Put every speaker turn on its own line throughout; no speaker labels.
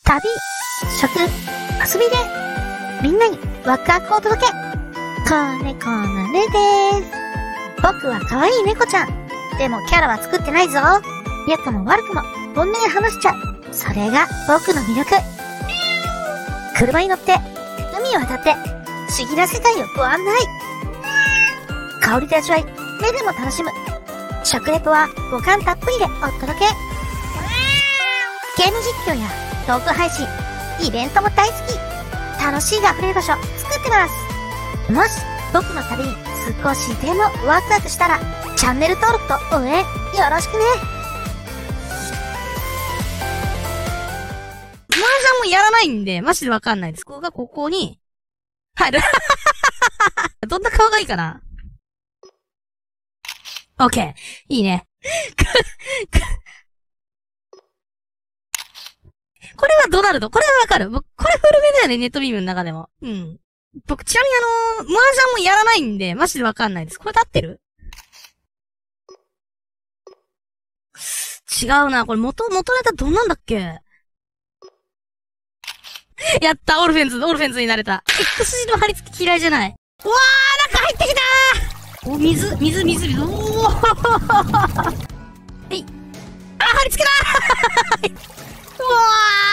旅、食、遊びで、みんなにワクワクをお届け。子猫のねでーす。僕は可愛い猫ちゃん。でもキャラは作ってないぞ。良くも悪くも本音で話しちゃう。それが僕の魅力。車に乗って、海を渡って、不思議な世界をご案内。香りで味わい、目でも楽しむ。食レポは五感たっぷりでお届け。ゲーム実況やトーク配信、イベントも大好き。楽しいが溢れる場所作ってます。もし僕の旅に少しでもワクワクしたら、チャンネル登録と応援よろしくね。
麻雀もやらないんで、マジでわかんないです。ここがここに入る。どんな顔がいいかな。オッケー。いいね。これはドナルド。これはわかる。僕、これ古めだよね、ネットビームの中でも。うん。僕、ちなみに麻雀もやらないんで、マジでわかんないです。これで合ってる？違うな。これ元ネタどんなんだっけ？やった、オルフェンズになれた。X 字の張り付き嫌いじゃない。うわー、中入ってきたー。お、水。おー。はい。あ、張り付けだー。うわ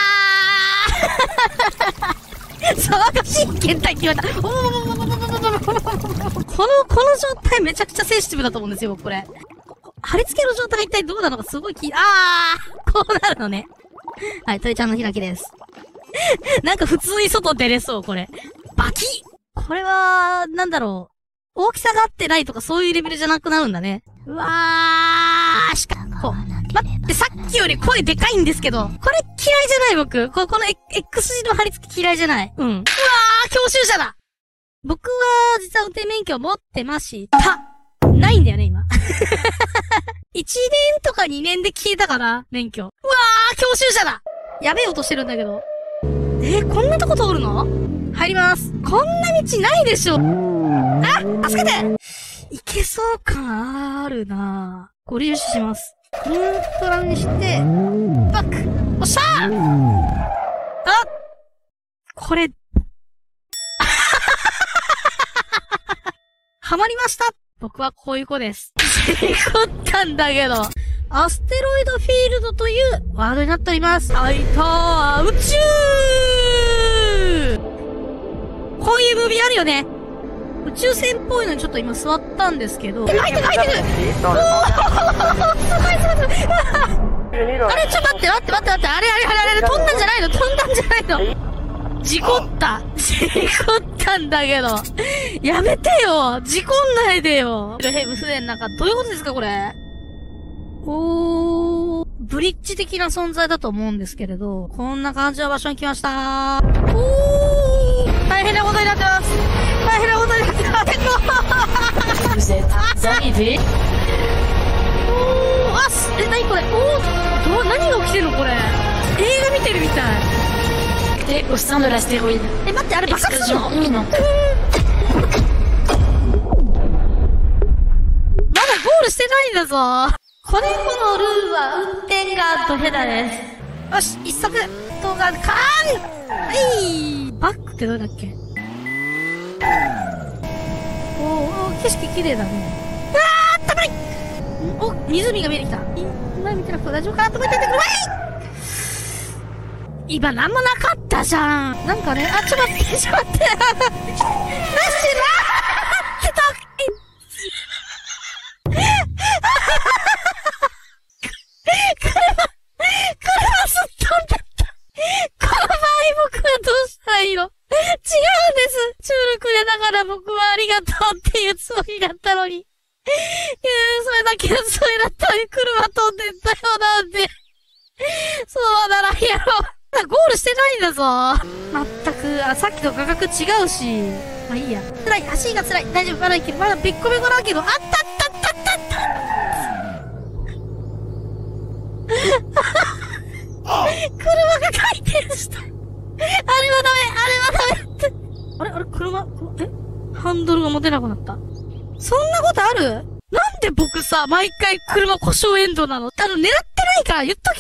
ー。騒がしい検体決まった。この状態めちゃくちゃセンシティブだと思うんですよ、これ。貼り付けの状態が一体どうなのかすごいこうなるのね。はい、鳥ちゃんの開きです。なんか普通に外出れそう、これ。バキッ！これは、なんだろう。大きさが合ってないとかそういうレベルじゃなくなるんだね。うわー、待って、さっきより声でかいんですけど、これ嫌いじゃない僕。この X 字の貼り付き嫌いじゃない。うん。うわー、教習者だ！僕は、実は運転免許持ってました。ないんだよね、今。1年とか2年で消えたかな、免許。うわー、教習車だ！やべえ音してるんだけど。こんなとこ通るの？入ります。こんな道ないでしょ。あ、助けて！いけそう感あるなぁ。ご利用します。ニュートラルにして、バック！おっしゃー！あ！これ、はまりました！僕はこういう子です。事故ったんだけど。アステロイドフィールドというワードになっております。はいたー、宇宙！こういうムービーあるよね。宇宙船っぽいのにちょっと今座ったんですけど。入ってくるおーすごいあれ、ちょっと待って。あれ、飛んだんじゃないの事故ったんだけど。やめてよ事故んないでよ船の中、どういうことですかこれ。ブリッジ的な存在だと思うんですけれど、こんな感じの場所に来ましたー。大変なことになってます。何これ何が起きてるのこれ。映画見てるみたい。
au sein de l'astéroïde.
待って、あれ爆発するの？
Explosion imminente.
まだゴールしてないんだぞ。子猫のルーは運転がドヘダです。よし、一足動画カーンはい。バックってどれだっけ？景色綺麗だね。あー、たまい！お、湖が見えてきた。前見てなくて大丈夫かなと思っててくる。今なんもなかったじゃん。なんかね、ちょっと待って。なしなーって車すっ飛んじゃった。この場合僕はどうしたらいいの？違うんです。中力でだから僕はありがとうっていうつもりだったのに。それだけのつもりだったのに車飛んでったよなんで。そうならんやろ。ゴールしてないんだぞ。まったく、さっきと価格違うし。まあいいや。辛い、足が辛い。大丈夫、まだいける。まだべっこべこだけど、車が回転した。あれはダメって。あれ、車、ハンドルが持てなくなった。そんなことある？なんで僕さ、毎回車故障エンドなの？狙ってないから言っとけ